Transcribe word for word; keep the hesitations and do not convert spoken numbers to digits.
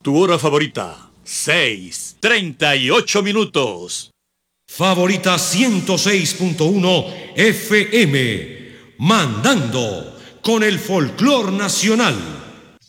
Tu hora favorita, seis, treinta y ocho minutos. Favorita ciento seis punto uno F M, mandando con el folclor nacional.